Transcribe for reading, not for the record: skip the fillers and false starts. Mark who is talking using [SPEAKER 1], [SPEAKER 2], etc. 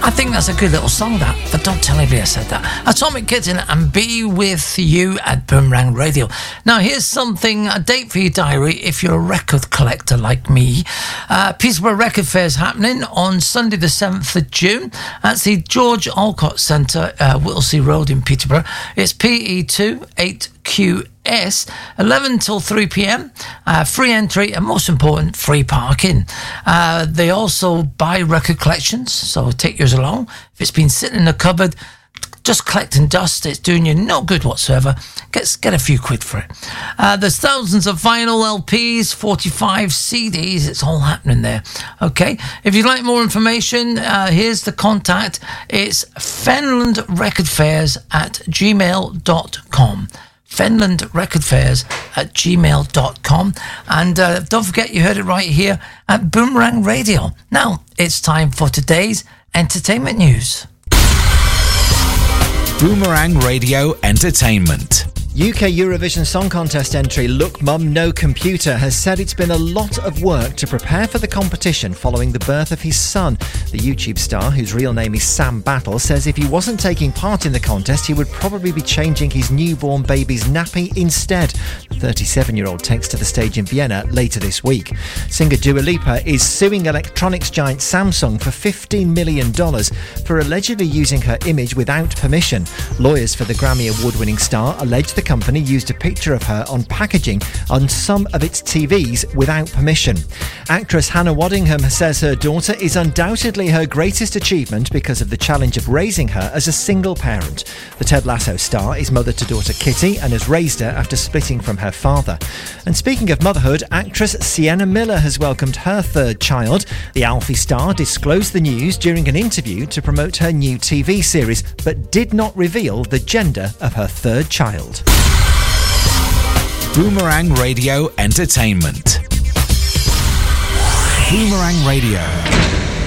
[SPEAKER 1] I think that's a good little song, that, but don't tell anybody I said that. Atomic Kitten and Be With You at Boomerang Radio. Now, here's something, a date for your diary if you're a record collector like me. Peterborough Record Fair is happening on Sunday the 7th of June. That's the George Alcott Centre, Whittlesea Road in Peterborough. It's PE2 8QS, 11 till 3 p.m, free entry and, most important, free parking. They also buy record collections, so take yours along. If it's been sitting in the cupboard just collecting dust, it's doing you no good whatsoever, get a few quid for it. There's thousands of vinyl, LPs, 45 CDs, it's all happening there. Okay, if you'd like more information, here's the contact. It's fenlandrecordfairs@gmail.com. fenlandrecordfairs@gmail.com. And don't forget, you heard it right here at Boomerang Radio. Now it's time for today's entertainment news.
[SPEAKER 2] Boomerang Radio Entertainment.
[SPEAKER 3] UK Eurovision Song Contest entry Look Mum No Computer has said it's been a lot of work to prepare for the competition following the birth of his son. The YouTube star, whose real name is Sam Battle, says if he wasn't taking part in the contest, he would probably be changing his newborn baby's nappy instead. The 37-year-old takes to the stage in Vienna later this week. Singer Dua Lipa is suing electronics giant Samsung for $15 million for allegedly using her image without permission. Lawyers for the Grammy Award-winning star allege the company used a picture of her on packaging on some of its TVs without permission. Actress Hannah Waddingham says her daughter is undoubtedly her greatest achievement because of the challenge of raising her as a single parent. The Ted Lasso star is mother to daughter Kitty and has raised her after splitting from her father. And speaking of motherhood, actress Sienna Miller has welcomed her third child. The Alfie star disclosed the news during an interview to promote her new TV series, but did not reveal the gender of her third child.
[SPEAKER 2] Boomerang Radio Entertainment. Boomerang Radio.